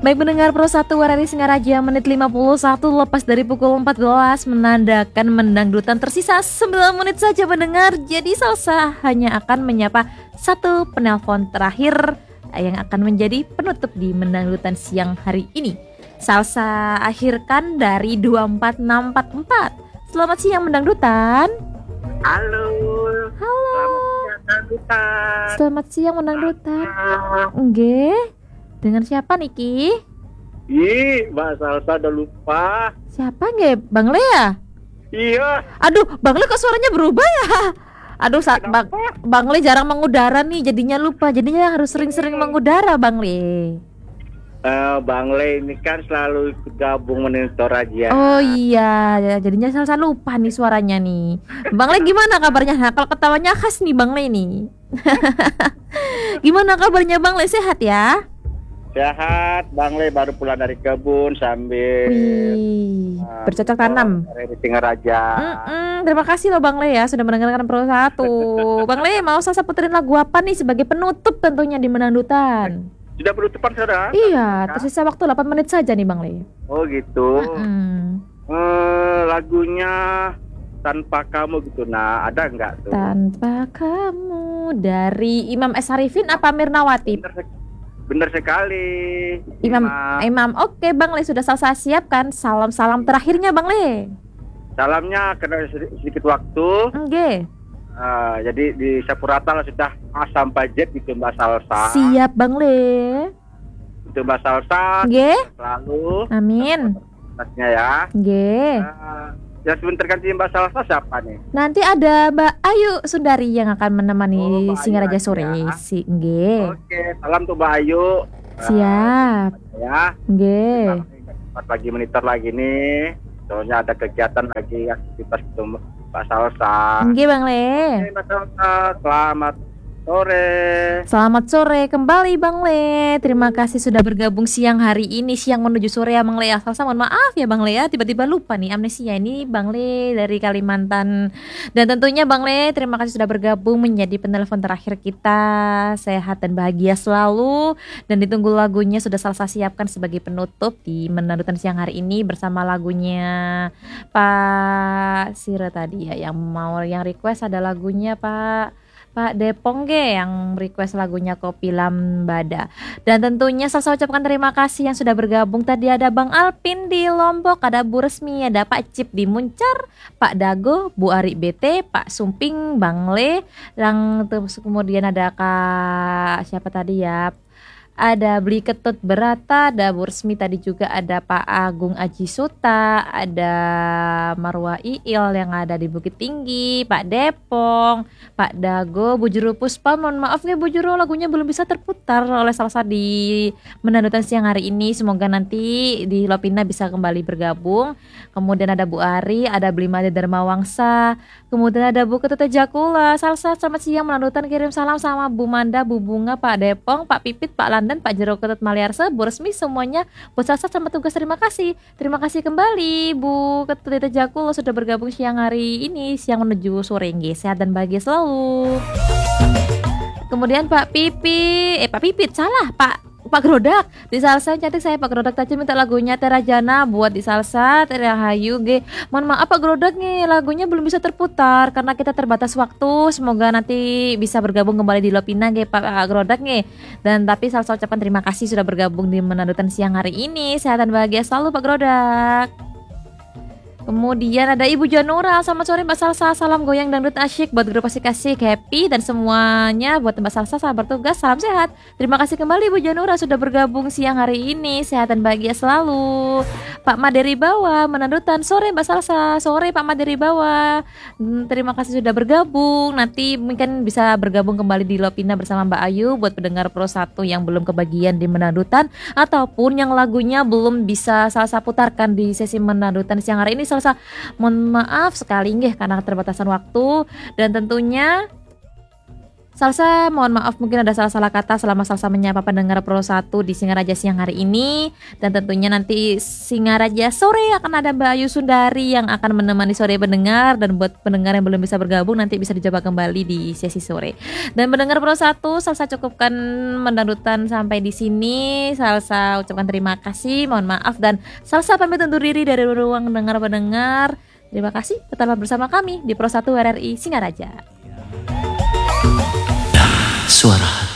Baik pendengar Pro 1 Warari Singaraja, menit 51 lepas dari pukul 14 menandakan mendangdutan tersisa 9 menit saja pendengar. Jadi Salsa hanya akan menyapa satu penelpon terakhir yang akan menjadi penutup di mendangdutan siang hari ini. Salsa akhirkan dari 24644. Selamat siang mendangdutan. Halo. Halo. Selamat siang Mendangdutan. Nggih. Dengan siapa Niki? Ih, Mbak Salsa udah lupa. Siapa nggih? Bang Lea? Iya. Aduh, Bang Le kok suaranya berubah ya? Aduh, Bang Le jarang mengudara nih, jadinya lupa. Jadinya harus sering-sering mengudara, Bang Le. Bang Le ini kan selalu ikut gabung monitor aja. Oh iya, jadinya Salsa lupa nih suaranya nih. Bang Le gimana kabarnya? Nah, kalau ketawanya khas nih Bang Le nih. Gimana kabarnya Bang Le, sehat ya? Sehat, Bang Le baru pulang dari kebun sambil bercocok tanam di Singaraja. Terima kasih loh Bang Le ya sudah mendengarkan Pro 1. Bang Le mau Salsa puterin lagu apa nih sebagai penutup tentunya di Mendangdutan? Sudah penutupan saudara? Iya, tersisa waktu 8 menit saja nih Bang Le. Oh gitu. Lagunya Tanpa Kamu gitu. Nah, ada nggak tuh? Tanpa Kamu dari Imam S. Harifin apa Mirnawati? Bener sekali. Imam. Oke Bang Le, sudah Salsa siapkan salam-salam terakhirnya Bang Le. Salamnya kena sedikit waktu. Oke. Jadi di Sapurata lah sudah A sampai Z gitu Mbak Salsa. Siap Bang Le. Itu Mbak Salsa. Nggih. Selalu. Amin. Ya. Nggih. Ya sebentar ganti Mbak Salsa siapa nih? Nanti ada Mbak Ayu Sundari yang akan menemani Singaraja sore. Nggih. Oke, salam tuh Mbak Ayu. Siap. Ya. Nggih. Lagi monitor lagi nih. Soalnya ada kegiatan lagi aktivitas itu Mbak Salsa. Nggih Bang Le. Oke, Mbak Salsa, selamat sore. Selamat sore kembali Bang Le. Terima kasih sudah bergabung siang hari ini, siang menuju sore ya Bang Le. Salsa mohon maaf ya Bang Le ya, tiba-tiba lupa nih amnesia ini Bang Le dari Kalimantan. Dan tentunya Bang Le terima kasih sudah bergabung menjadi penelpon terakhir kita. Sehat dan bahagia selalu. Dan ditunggu lagunya sudah Salsa siapkan sebagai penutup di Mendangdutan siang hari ini bersama lagunya Pak Sira tadi ya, yang request ada lagunya Pak Depong yang request lagunya Kopi Lambada. Dan tentunya Salsa ucapkan terima kasih yang sudah bergabung. Tadi ada Bang Alpin di Lombok, ada Bu Resmi, ada Pak Cip di Muncar, Pak Dago, Bu Ari BT, Pak Sumping, Bang Le, terus kemudian ada Kak siapa tadi ya? Ada Beli Ketut Berata, ada Bu Resmi tadi juga, ada Pak Agung Aji Suta, ada Marwa Iil yang ada di Bukit Tinggi, Pak Depong, Pak Dago, Bu Juru Puspa. Mohon maaf nih Bu Juru, lagunya belum bisa terputar oleh Salsa di Mendangdutan siang hari ini. Semoga nanti di Lopina bisa kembali bergabung. Kemudian ada Bu Ari, ada Blimade Dharma Wangsa, kemudian ada Bu Ketut Jakula. Salsa selamat siang Mendangdutan, kirim salam sama Bu Manda, Bu Bunga, Pak Depong, Pak Pipit, Pak Landan, Pak Jero Ketut Maliarsa, Bu Resmi, semuanya buat Salsa selamat tugas, terima kasih. Terima kasih kembali Bu Ketut Jakula sudah bergabung siang hari ini, siang menuju sore. Sehat dan bahagia selalu. Kemudian Pak Pipit salah, Pak Grodak di Salsa cantik saya Pak Grodak tadi minta lagunya Terajana buat di Salsa Terahayu G. Mohon maaf Pak Grodak nih, lagunya belum bisa terputar karena kita terbatas waktu. Semoga nanti bisa bergabung kembali di Lopina G Pak Grodak nih. Dan tapi Salsa ucapkan terima kasih sudah bergabung di Mendangdutan siang hari ini. Sehat dan bahagia selalu Pak Grodak. Kemudian ada Ibu Janura, selamat sore Mbak Salsa, salam goyang dangdut asyik buat grup asik-asik happy dan semuanya buat Mbak Salsa, selamat bertugas, salam sehat. Terima kasih kembali Ibu Janura sudah bergabung siang hari ini, sehat dan bahagia selalu. Pak Maderi Bawa, Mendangdutan sore Mbak Salsa, sore Pak Maderi Bawa. Terima kasih sudah bergabung, nanti mungkin bisa bergabung kembali di Lopina bersama Mbak Ayu buat pendengar Pro 1 yang belum kebagian di Mendangdutan ataupun yang lagunya belum bisa Salsa putarkan di sesi Mendangdutan siang hari ini. Salsa mohon maaf sekali nggih karena keterbatasan waktu. Dan tentunya Salsa, mohon maaf mungkin ada salah-salah kata selama Salsa menyapa pendengar Pro 1 di Singaraja siang hari ini. Dan tentunya nanti Singaraja sore akan ada Mbak Ayu Sundari yang akan menemani sore pendengar. Dan buat pendengar yang belum bisa bergabung nanti bisa dicoba kembali di sesi sore. Dan pendengar Pro 1, Salsa cukupkan mendangdutan sampai di sini. Salsa ucapkan terima kasih, mohon maaf. Dan Salsa pamit undur diri dari ruang pendengar. Terima kasih, tetaplah bersama kami di Pro 1 RRI Singaraja. Suara hati.